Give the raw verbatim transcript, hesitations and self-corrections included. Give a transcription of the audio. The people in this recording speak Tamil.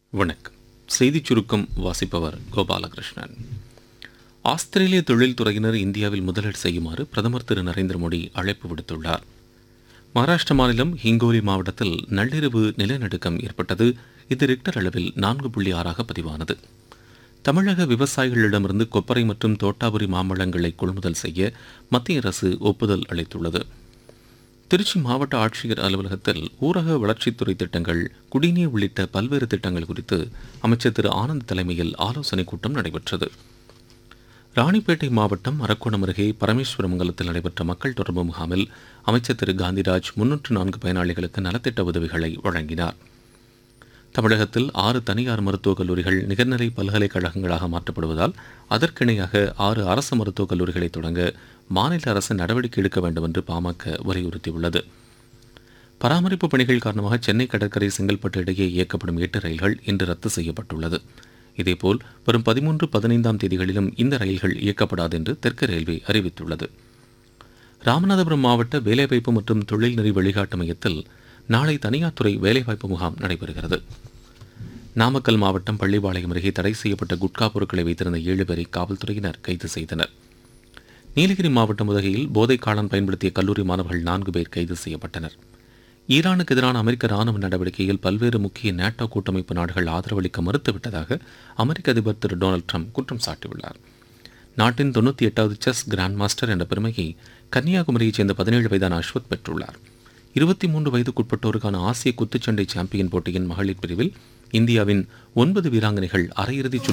வணக்கம். செய்திச் சுருக்கம் வாசிப்பவர் கோபாலகிருஷ்ணன். ஆஸ்திரேலிய தொழில்துறையினர் இந்தியாவில் முதலீடு செய்யுமாறு பிரதமர் திரு நரேந்திர மோடி அழைப்பு விடுத்துள்ளார். மகாராஷ்டிர மாநிலம் ஹிங்கோலி மாவட்டத்தில் நள்ளிரவு நிலநடுக்கம் ஏற்பட்டது. இது ரிக்டர் அளவில் நான்கு புள்ளி ஆறாக பதிவானது. தமிழக விவசாயிகளிடமிருந்து கொப்பரை மற்றும் தோட்டாபுரி மாம்பழங்களை கொள்முதல் செய்ய மத்திய அரசு ஒப்புதல் அளித்துள்ளது. திருச்சி மாவட்ட ஆட்சியர் அலுவலகத்தில் ஊரக வளர்ச்சித்துறை திட்டங்கள், குடிநீர் உள்ளிட்ட பல்வேறு திட்டங்கள் குறித்து அமைச்சர் திரு ஆனந்த் தலைமையில் ஆலோசனைக் கூட்டம் நடைபெற்றது. ராணிப்பேட்டை மாவட்டம் அரக்கோணம் அருகே பரமேஸ்வரமங்கலத்தில் நடைபெற்ற மக்கள் தொடர்பு முகாமில் அமைச்சர் திரு காந்திராஜ் முன்னூற்று நான்கு பயனாளிகளுக்கு நலத்திட்ட உதவிகளை வழங்கினார். தமிழகத்தில் ஆறு தனியார் மருத்துவக் கல்லூரிகள் நிகர்நிலை பல்கலைக்கழகங்களாக மாற்றப்படுவதால் அதற்கிணையாக ஆறு அரசு மருத்துவக் கல்லூரிகளை தொடங்க மாநில அரசு நடவடிக்கை எடுக்க வேண்டும் என்று பாமக வலியுறுத்தியுள்ளது. பராமரிப்பு பணிகள் காரணமாக சென்னை கடற்கரை செங்கல்பட்டு இடையே இயக்கப்படும் எட்டு ரயில்கள் இன்று ரத்து செய்யப்பட்டுள்ளது. இதேபோல் வரும் பதிமூன்று பதினைந்தாம் தேதிகளிலும் இந்த ரயில்கள் இயக்கப்படாது என்று தெற்கு ரயில்வே அறிவித்துள்ளது. ராமநாதபுரம் மாவட்ட வேலைவாய்ப்பு மற்றும் தொழில்நெறி வழிகாட்டு மையத்தில் நாளை தனியார் துறை வேலைவாய்ப்பு முகாம் நடைபெறுகிறது. நாமக்கல் மாவட்டம் பள்ளிப்பாளையம் அருகே தடை செய்யப்பட்ட குட்கா பொருட்களை வைத்திருந்த ஏழு பேரை காவல்துறையினர் கைது செய்தனர். நீலகிரி மாவட்டம் உதகையில் போதைக் காளான் பயன்படுத்திய கல்லூரி மாணவர்கள் நான்கு பேர் கைது செய்யப்பட்டனர். ஈரானுக்கு எதிரான அமெரிக்க ராணுவ நடவடிக்கையில் பல்வேறு முக்கிய நேட்டோ கூட்டமைப்பு நாடுகள் ஆதரவளிக்க மறுத்துவிட்டதாக அமெரிக்க அதிபர் திரு டொனால்டு ட்ரம்ப் குற்றம் சாட்டியுள்ளார். நாட்டின் தொண்ணூற்றி எட்டாவது செஸ் கிராண்ட் மாஸ்டர் என்ற பெருமையை கன்னியாகுமரியைச் சேர்ந்த பதினேழு வயதான அஸ்வத் பெற்றுள்ளார். இருபத்தி மூன்று வயதுக்குட்பட்டோருக்கான ஆசிய குத்துச்சண்டை சாம்பியன் போட்டியின் மகளிர் பிரிவில் இந்தியாவின் ஒன்பது வீராங்கனைகள் அரையிறுதிச்